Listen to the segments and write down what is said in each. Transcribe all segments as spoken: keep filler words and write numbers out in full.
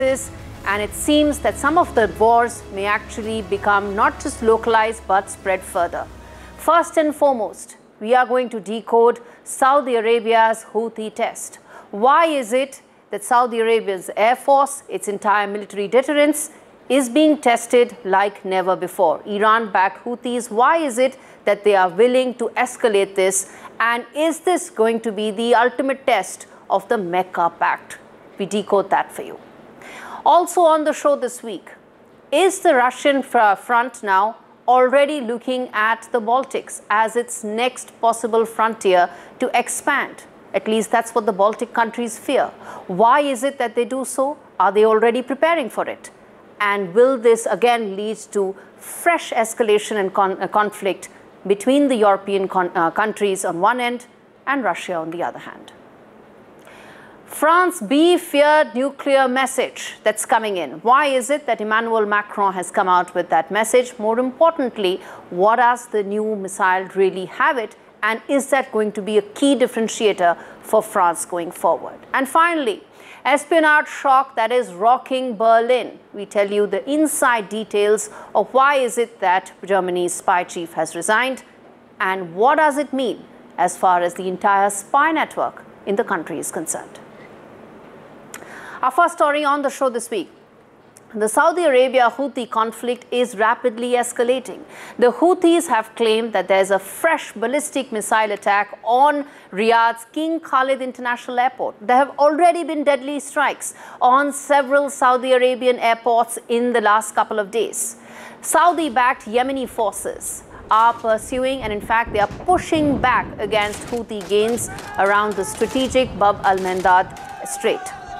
this, and it seems that some of the wars may actually become not just localized but spread further. First and foremost, we are going to decode Saudi Arabia's Houthi test. Why is it that Saudi Arabia's Air Force, its entire military deterrence, is being tested like never before? Iran-backed Houthis, why is it that they are willing to escalate this? And is this going to be the ultimate test of the Mecca Pact? We decode that for you. Also on the show this week, is the Russian front now already looking at the Baltics as its next possible frontier to expand? At least that's what the Baltic countries fear. Why is it that they do so? Are they already preparing for it? And will this again lead to fresh escalation and con uh, conflict between the European con uh, countries on one end and Russia on the other hand? France be feared nuclear message that's coming in. Why is it that Emmanuel Macron has come out with that message? More importantly, what does the new missile really have it? And is that going to be a key differentiator for France going forward? And finally, espionage shock that is rocking Berlin. We tell you the inside details of why is it that Germany's spy chief has resigned and what does it mean as far as the entire spy network in the country is concerned. Our first story on the show this week. The Saudi Arabia-Houthi conflict is rapidly escalating. The Houthis have claimed that there's a fresh ballistic missile attack on Riyadh's King Khalid International Airport. There have already been deadly strikes on several Saudi Arabian airports in the last couple of days. Saudi-backed Yemeni forces are pursuing and in fact they are pushing back against Houthi gains around the strategic Bab al-Mandab Strait.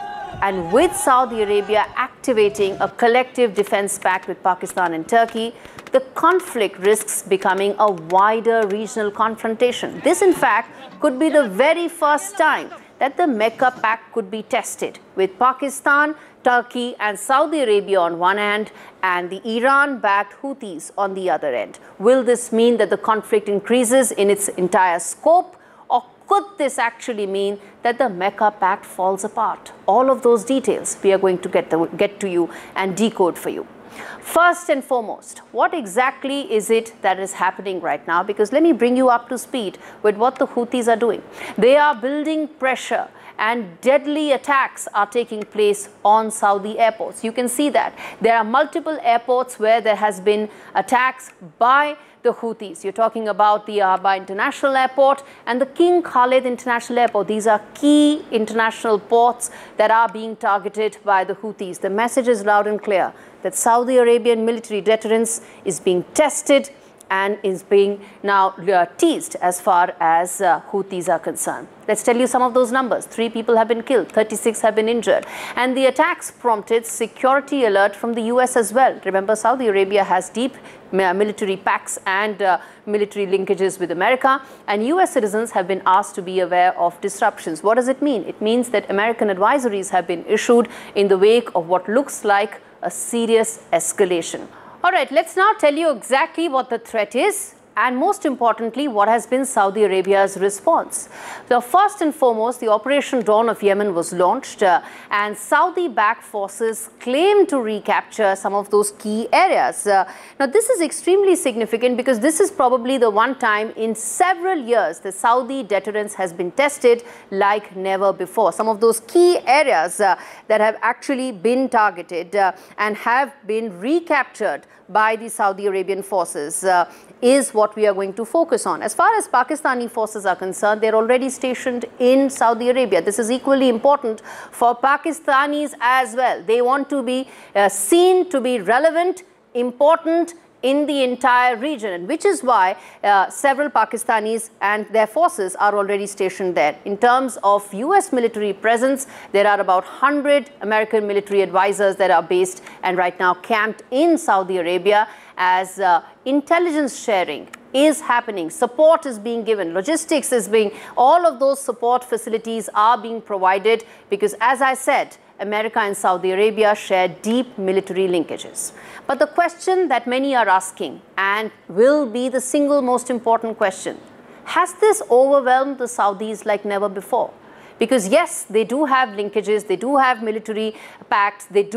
And with Saudi Arabia activating a collective defense pact with Pakistan and Turkey, the conflict risks becoming a wider regional confrontation. This, in fact, could be the very first time that the Mecca Pact could be tested, with Pakistan, Turkey and Saudi Arabia on one hand and the Iran-backed Houthis on the other end. Will this mean that the conflict increases in its entire scope? Or could this actually mean that the Mecca Pact falls apart? All of those details we are going to get, the, get to you and decode for you. First and foremost, what exactly is it that is happening right now? Because let me bring you up to speed with what the Houthis are doing. They are building pressure and deadly attacks are taking place on Saudi airports. You can see that. There are multiple airports where there has been attacks by the Houthis. You're talking about the Aba International Airport and the King Khalid International Airport. These are key international ports that are being targeted by the Houthis. The message is loud and clear that Saudi Arabian military deterrence is being tested and is being now uh, teased as far as uh, Houthis are concerned. Let's tell you some of those numbers. Three people have been killed, thirty-six have been injured. And the attacks prompted security alert from the U S as well. Remember, Saudi Arabia has deep military pacts and uh, military linkages with America. And U S citizens have been asked to be aware of disruptions. What does it mean? It means that American advisories have been issued in the wake of what looks like a serious escalation. All right, let's now tell you exactly what the threat is and most importantly, what has been Saudi Arabia's response. So first and foremost, the Operation Dawn of Yemen was launched uh, and Saudi-backed forces claim to recapture some of those key areas. Uh, now, this is extremely significant because this is probably the one time in several years the Saudi deterrence has been tested like never before. Some of those key areas uh, that have actually been targeted uh, and have been recaptured by the Saudi Arabian forces uh, is what we are going to focus on. As far as Pakistani forces are concerned, they're already stationed in Saudi Arabia. This is equally important for Pakistanis as well. They want to be uh, seen to be relevant, important in the entire region, which is why uh, several Pakistanis and their forces are already stationed there. In terms of U S military presence, there are about one hundred American military advisors that are based and right now camped in Saudi Arabia as uh, intelligence sharing is happening, support is being given, logistics is being, all of those support facilities are being provided because, as I said, America and Saudi Arabia share deep military linkages. But the question that many are asking, and will be the single most important question, has this overwhelmed the Saudis like never before? Because yes, they do have linkages, they do have military pacts, they do